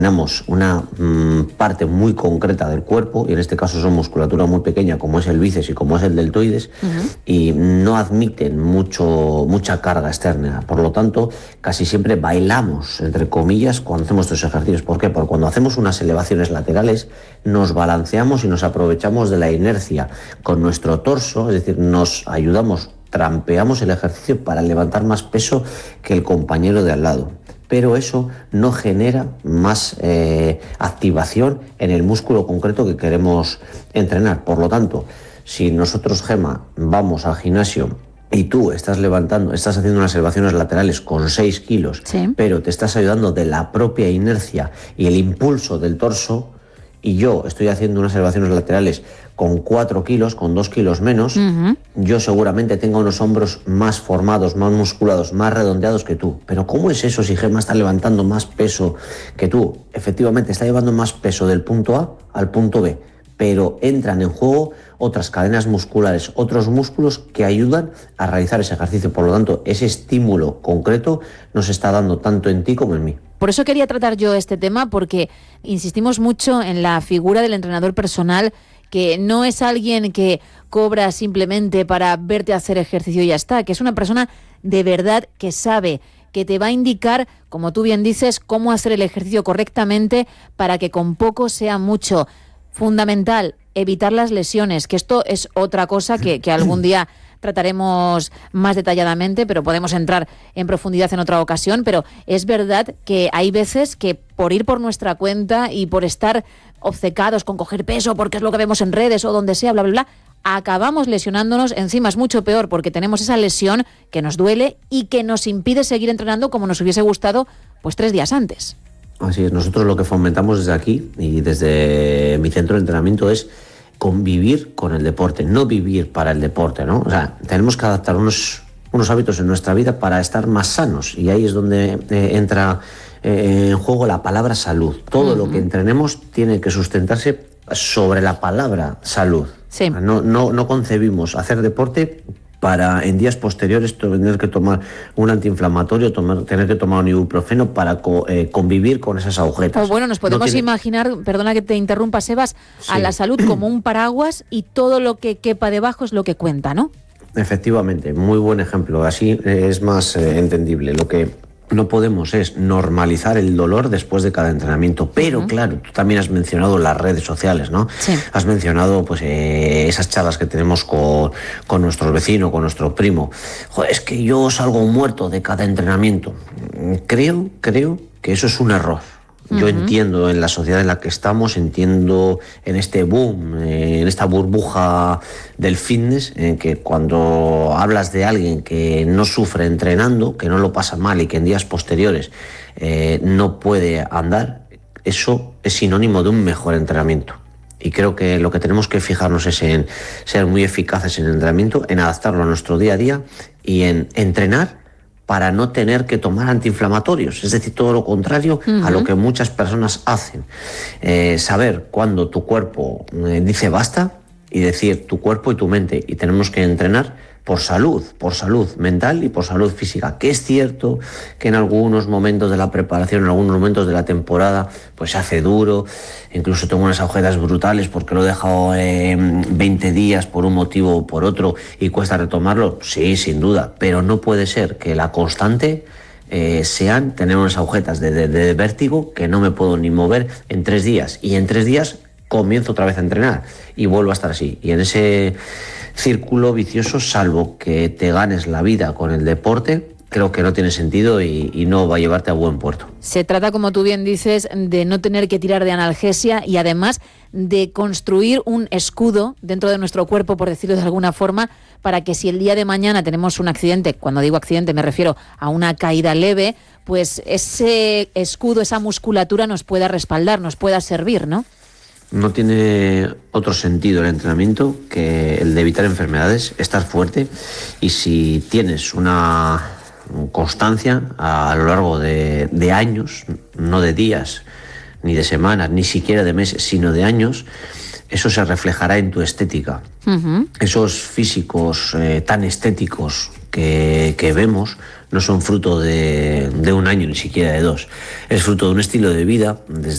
Tenemos una parte muy concreta del cuerpo, y en este caso son musculatura muy pequeña, como es el bíceps y como es el deltoides, y no admiten mucha carga externa. Por lo tanto, casi siempre bailamos, entre comillas, cuando hacemos estos ejercicios. ¿Por qué? Porque cuando hacemos unas elevaciones laterales, nos balanceamos y nos aprovechamos de la inercia con nuestro torso, es decir, nos ayudamos, trampeamos el ejercicio para levantar más peso que el compañero de al lado. Pero eso no genera más activación en el músculo concreto que queremos entrenar. Por lo tanto, si nosotros, Gemma, vamos al gimnasio y tú estás haciendo unas elevaciones laterales con 6 kilos, sí, pero te estás ayudando de la propia inercia y el impulso del torso, y yo estoy haciendo unas elevaciones laterales con 4 kilos, con 2 kilos menos, yo seguramente tengo unos hombros más formados, más musculados, más redondeados que tú. Pero ¿cómo es eso si Gemma está levantando más peso que tú? Efectivamente, está llevando más peso del punto A al punto B, pero entran en juego otras cadenas musculares, otros músculos que ayudan a realizar ese ejercicio. Por lo tanto, ese estímulo concreto nos está dando tanto en ti como en mí. Por eso quería tratar yo este tema, porque insistimos mucho en la figura del entrenador personal, que no es alguien que cobra simplemente para verte hacer ejercicio y ya está, que es una persona de verdad que sabe, que te va a indicar, como tú bien dices, cómo hacer el ejercicio correctamente para que con poco sea mucho. Fundamental, evitar las lesiones, que esto es otra cosa que algún día trataremos más detalladamente, pero podemos entrar en profundidad en otra ocasión. Pero es verdad que hay veces que por ir por nuestra cuenta y por estar obcecados con coger peso, porque es lo que vemos en redes o donde sea, bla, bla, bla, acabamos lesionándonos. Encima es mucho peor porque tenemos esa lesión que nos duele y que nos impide seguir entrenando como nos hubiese gustado pues 3 días antes. Así es, nosotros lo que fomentamos desde aquí y desde mi centro de entrenamiento es convivir con el deporte, no vivir para el deporte, ¿no? O sea, tenemos que adaptar unos hábitos en nuestra vida para estar más sanos, y ahí es donde entra en juego la palabra salud. Todo lo que entrenemos tiene que sustentarse sobre la palabra salud. Sí. No concebimos hacer deporte para en días posteriores tener que tomar un antiinflamatorio, tener que tomar un ibuprofeno para convivir con esas agujetas. O bueno, nos podemos imaginar, perdona que te interrumpa, Sebas, sí, a la salud como un paraguas y todo lo que quepa debajo es lo que cuenta, ¿no? Efectivamente, muy buen ejemplo. Así es más entendible. Lo que no podemos es normalizar el dolor después de cada entrenamiento. Pero claro, tú también has mencionado las redes sociales, ¿no? Sí. Has mencionado pues esas charlas que tenemos con nuestro vecino, con nuestro primo. Joder, es que yo salgo muerto de cada entrenamiento. Creo que eso es un error. Yo entiendo en la sociedad en la que estamos, entiendo en este boom, en esta burbuja del fitness, en que cuando hablas de alguien que no sufre entrenando, que no lo pasa mal y que en días posteriores no puede andar, eso es sinónimo de un mejor entrenamiento. Y creo que lo que tenemos que fijarnos es en ser muy eficaces en el entrenamiento, en adaptarlo a nuestro día a día y en entrenar para no tener que tomar antiinflamatorios, es decir, todo lo contrario a lo que muchas personas hacen. Saber cuándo tu cuerpo dice basta y decir tu cuerpo y tu mente, y tenemos que entrenar por salud mental y por salud física, que es cierto que en algunos momentos de la preparación, en algunos momentos de la temporada, pues se hace duro, incluso tengo unas agujetas brutales porque lo he dejado 20 días por un motivo o por otro y cuesta retomarlo, sí, sin duda, pero no puede ser que la constante sean tener unas agujetas de vértigo que no me puedo ni mover en 3 días, y en 3 días comienzo otra vez a entrenar y vuelvo a estar así, y en ese círculo vicioso, salvo que te ganes la vida con el deporte, creo que no tiene sentido y no va a llevarte a buen puerto. Se trata, como tú bien dices, de no tener que tirar de analgesia y además de construir un escudo dentro de nuestro cuerpo, por decirlo de alguna forma, para que si el día de mañana tenemos un accidente, cuando digo accidente me refiero a una caída leve, pues ese escudo, esa musculatura nos pueda respaldar, nos pueda servir, ¿no? No tiene otro sentido el entrenamiento que el de evitar enfermedades, estar fuerte, y si tienes una constancia a lo largo de años, no de días, ni de semanas, ni siquiera de meses, sino de años, eso se reflejará en tu estética. Esos físicos tan estéticos que vemos no son fruto de un año, ni siquiera de 2. Es fruto de un estilo de vida desde